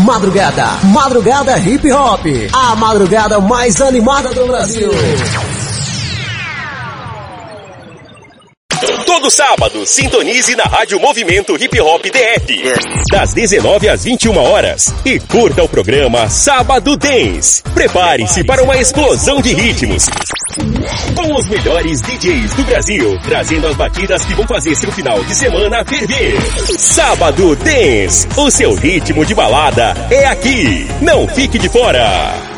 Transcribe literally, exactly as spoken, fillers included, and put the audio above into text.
madrugada. Madrugada Hip Hop. A madrugada mais animada do Brasil. Todo sábado, sintonize na Rádio Movimento Hip Hop D F, das dezenove às vinte e uma horas, e curta o programa Sábado Dance. Prepare-se para uma explosão de ritmos, com os melhores D Js do Brasil, trazendo as batidas que vão fazer seu final de semana ferver. Sábado Dance, o seu ritmo de balada é aqui. Não fique de fora.